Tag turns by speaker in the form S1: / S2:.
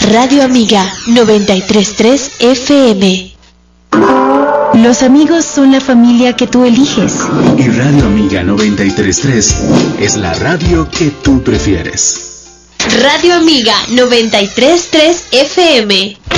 S1: Radio Amiga 93.3 FM.
S2: Los amigos son la familia que tú eliges.
S3: Y Radio Amiga 93.3 es la radio que tú prefieres.
S1: Radio Amiga 93.3 FM.